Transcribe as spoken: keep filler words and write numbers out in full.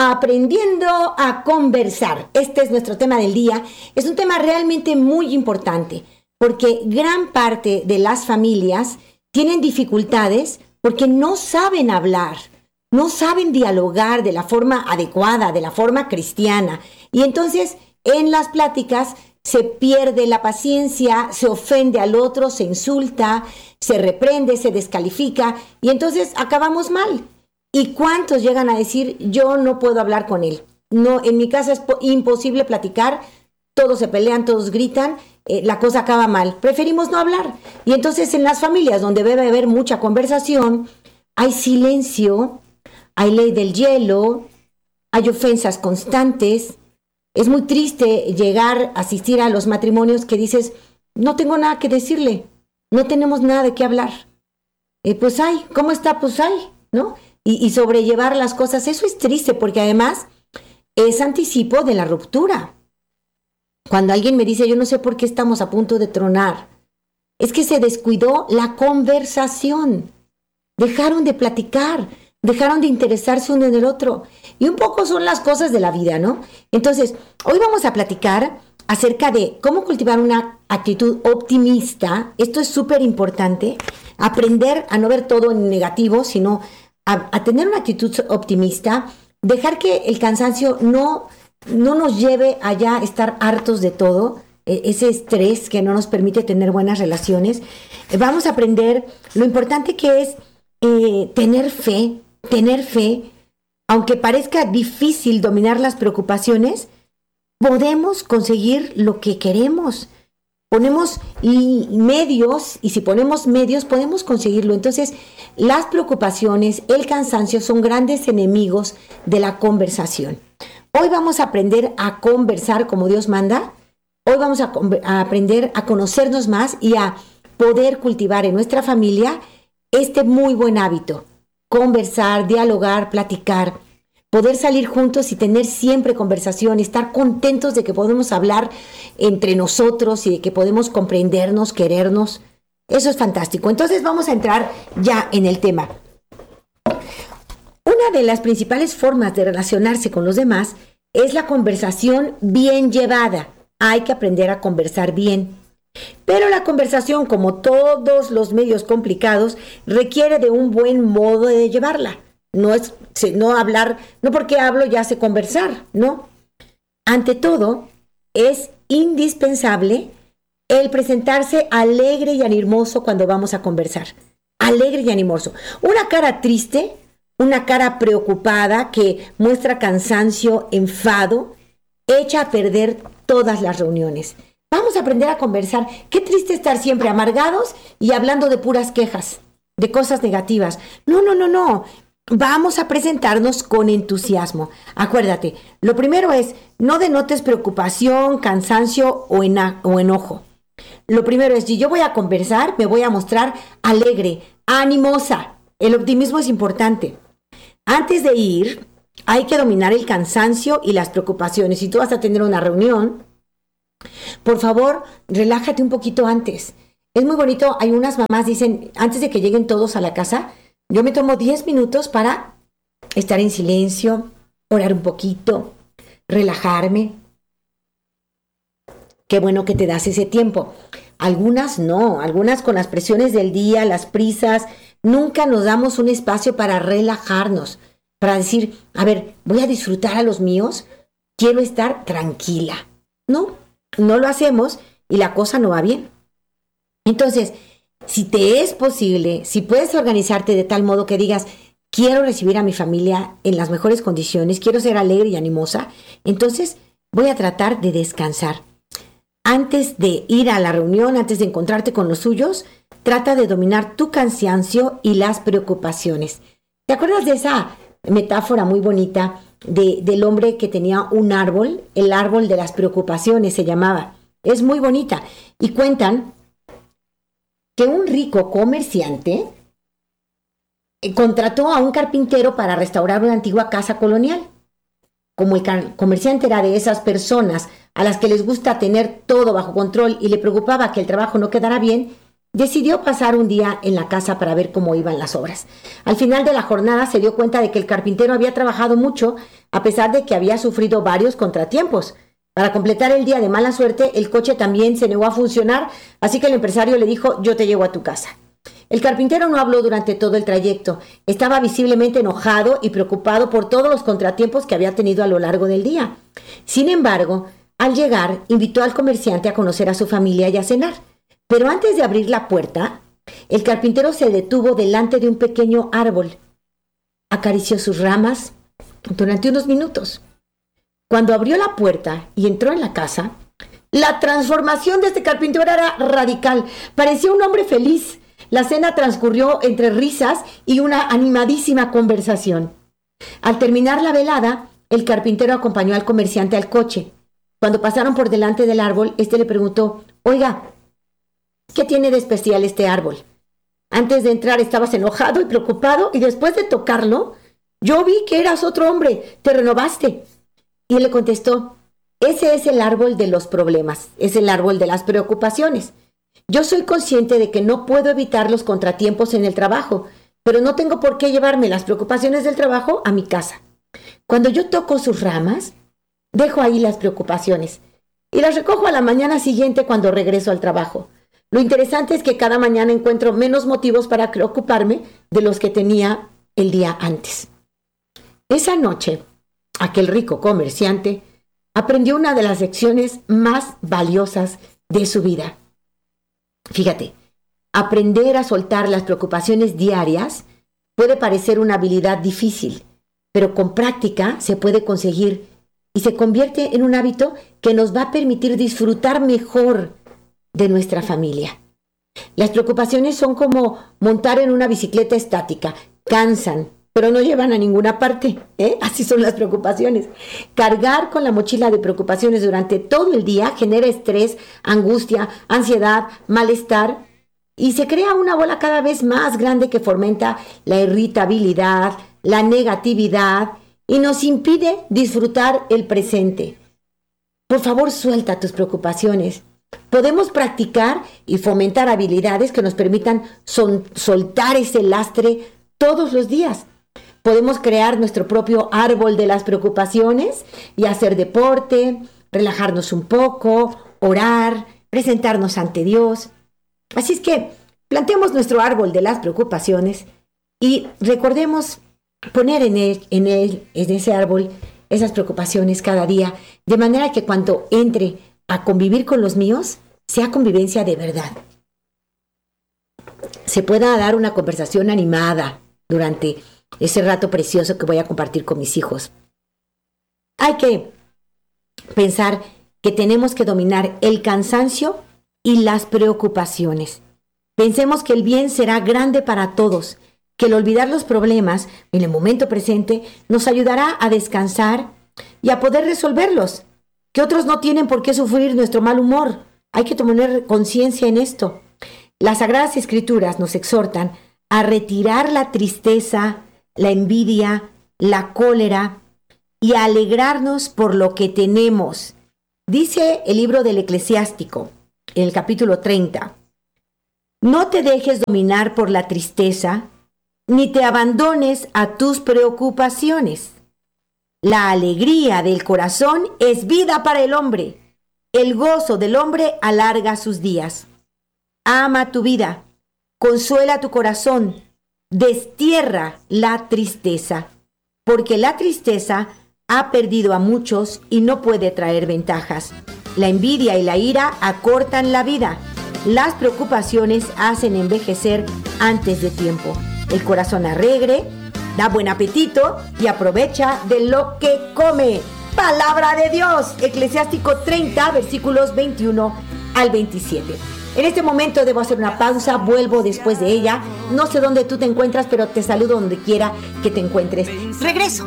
Aprendiendo a conversar. Este es nuestro tema del día. Es un tema realmente muy importante porque gran parte de las familias tienen dificultades porque no saben hablar, no saben dialogar de la forma adecuada, de la forma cristiana. Y entonces en las pláticas se pierde la paciencia, se ofende al otro, se insulta, se reprende, se descalifica y entonces acabamos mal. ¿Y cuántos llegan a decir, yo no puedo hablar con él? No, en mi casa es po- imposible platicar, todos se pelean, todos gritan, eh, la cosa acaba mal. Preferimos no hablar. Y entonces en las familias donde debe haber mucha conversación, hay silencio, hay ley del hielo, hay ofensas constantes. Es muy triste llegar a asistir a los matrimonios que dices, no tengo nada que decirle, no tenemos nada de qué hablar. Eh, pues hay, ¿cómo está? Pues hay, ¿no? Y, y sobrellevar las cosas, eso es triste porque además es anticipo de la ruptura. Cuando alguien me dice, yo no sé por qué estamos a punto de tronar, es que se descuidó la conversación, dejaron de platicar, dejaron de interesarse uno en el otro. Y un poco son las cosas de la vida, ¿no? Entonces, hoy vamos a platicar acerca de cómo cultivar una actitud optimista. Esto es súper importante, aprender a no ver todo en negativo, sino A, a tener una actitud optimista, dejar que el cansancio no, no nos lleve allá a estar hartos de todo, eh, ese estrés que no nos permite tener buenas relaciones. Eh, vamos a aprender lo importante que es eh, tener fe, tener fe, aunque parezca difícil dominar las preocupaciones, podemos conseguir lo que queremos. Ponemos y medios, y si ponemos medios podemos conseguirlo. Entonces, las preocupaciones, el cansancio son grandes enemigos de la conversación. Hoy vamos a aprender a conversar como Dios manda. Hoy vamos a, a aprender a conocernos más y a poder cultivar en nuestra familia este muy buen hábito. Conversar, dialogar, platicar, poder salir juntos y tener siempre conversación, estar contentos de que podemos hablar entre nosotros y de que podemos comprendernos, querernos. Eso es fantástico. Entonces vamos a entrar ya en el tema. Una de las principales formas de relacionarse con los demás es la conversación bien llevada. Hay que aprender a conversar bien. Pero la conversación, como todos los medios complicados, requiere de un buen modo de llevarla. No es no hablar, no porque hablo ya sé conversar, ¿no? Ante todo, es indispensable el presentarse alegre y animoso cuando vamos a conversar. Alegre y animoso. Una cara triste, una cara preocupada que muestra cansancio, enfado, echa a perder todas las reuniones. Vamos a aprender a conversar. Qué triste estar siempre amargados y hablando de puras quejas, de cosas negativas. No, no, no, no. Vamos a presentarnos con entusiasmo. Acuérdate, lo primero es, no denotes preocupación, cansancio o, ena- o enojo. Lo primero es, si yo voy a conversar, me voy a mostrar alegre, animosa. El optimismo es importante. Antes de ir, hay que dominar el cansancio y las preocupaciones. Si tú vas a tener una reunión, por favor, relájate un poquito antes. Es muy bonito, hay unas mamás dicen, antes de que lleguen todos a la casa, yo me tomo diez minutos para estar en silencio, orar un poquito, relajarme. Qué bueno que te das ese tiempo. Algunas no, algunas con las presiones del día, las prisas, nunca nos damos un espacio para relajarnos, para decir, a ver, voy a disfrutar a los míos, quiero estar tranquila. No, no lo hacemos y la cosa no va bien. Entonces, si te es posible, si puedes organizarte de tal modo que digas, quiero recibir a mi familia en las mejores condiciones, quiero ser alegre y animosa, entonces voy a tratar de descansar. Antes de ir a la reunión, antes de encontrarte con los suyos, trata de dominar tu cansancio y las preocupaciones. ¿Te acuerdas de esa metáfora muy bonita de, del hombre que tenía un árbol? El árbol de las preocupaciones se llamaba. Es muy bonita. Y cuentan que un rico comerciante contrató a un carpintero para restaurar una antigua casa colonial. Como el comerciante era de esas personas a las que les gusta tener todo bajo control y le preocupaba que el trabajo no quedara bien, decidió pasar un día en la casa para ver cómo iban las obras. Al final de la jornada se dio cuenta de que el carpintero había trabajado mucho, a pesar de que había sufrido varios contratiempos. Para completar el día de mala suerte, el coche también se negó a funcionar, así que el empresario le dijo: yo te llevo a tu casa. El carpintero no habló durante todo el trayecto. Estaba visiblemente enojado y preocupado por todos los contratiempos que había tenido a lo largo del día. Sin embargo, al llegar, invitó al comerciante a conocer a su familia y a cenar. Pero antes de abrir la puerta, el carpintero se detuvo delante de un pequeño árbol. Acarició sus ramas durante unos minutos. Cuando abrió la puerta y entró en la casa, la transformación de este carpintero era radical. Parecía un hombre feliz. La cena transcurrió entre risas y una animadísima conversación. Al terminar la velada, el carpintero acompañó al comerciante al coche. Cuando pasaron por delante del árbol, este le preguntó: oiga, ¿qué tiene de especial este árbol? Antes de entrar estabas enojado y preocupado, y después de tocarlo, yo vi que eras otro hombre, te renovaste. Y él le contestó: ese es el árbol de los problemas, es el árbol de las preocupaciones. Yo soy consciente de que no puedo evitar los contratiempos en el trabajo, pero no tengo por qué llevarme las preocupaciones del trabajo a mi casa. Cuando yo toco sus ramas, dejo ahí las preocupaciones y las recojo a la mañana siguiente cuando regreso al trabajo. Lo interesante es que cada mañana encuentro menos motivos para preocuparme de los que tenía el día antes. Esa noche, aquel rico comerciante aprendió una de las lecciones más valiosas de su vida. Fíjate, aprender a soltar las preocupaciones diarias puede parecer una habilidad difícil, pero con práctica se puede conseguir y se convierte en un hábito que nos va a permitir disfrutar mejor de nuestra familia. Las preocupaciones son como montar en una bicicleta estática. Cansan, pero no llevan a ninguna parte, ¿eh? Así son las preocupaciones. Cargar con la mochila de preocupaciones durante todo el día genera estrés, angustia, ansiedad, malestar, y se crea una bola cada vez más grande que fomenta la irritabilidad, la negatividad, y nos impide disfrutar el presente. Por favor, suelta tus preocupaciones. Podemos practicar y fomentar habilidades que nos permitan son, soltar ese lastre todos los días. Podemos crear nuestro propio árbol de las preocupaciones y hacer deporte, relajarnos un poco, orar, presentarnos ante Dios. Así es que planteemos nuestro árbol de las preocupaciones y recordemos poner en él, en él, en ese árbol, esas preocupaciones cada día, de manera que cuando entre a convivir con los míos, sea convivencia de verdad. Se pueda dar una conversación animada durante ese rato precioso que voy a compartir con mis hijos. Hay que pensar que tenemos que dominar el cansancio y las preocupaciones. Pensemos que el bien será grande para todos, que el olvidar los problemas en el momento presente nos ayudará a descansar y a poder resolverlos, que otros no tienen por qué sufrir nuestro mal humor. Hay que tener conciencia en esto. Las Sagradas Escrituras nos exhortan a retirar la tristeza, la envidia, la cólera y a alegrarnos por lo que tenemos. Dice el libro del Eclesiástico, en el capítulo treinta, no te dejes dominar por la tristeza, ni te abandones a tus preocupaciones. La alegría del corazón es vida para el hombre. El gozo del hombre alarga sus días. Ama tu vida, consuela tu corazón, destierra la tristeza, porque la tristeza ha perdido a muchos y no puede traer ventajas. La envidia y la ira acortan la vida. Las preocupaciones hacen envejecer antes de tiempo. El corazón alegre da buen apetito y aprovecha de lo que come. Palabra de Dios, Eclesiástico treinta, versículos veintiuno al veintisiete. En este momento debo hacer una pausa, vuelvo después de ella. No sé dónde tú te encuentras, pero te saludo donde quiera que te encuentres. Regreso.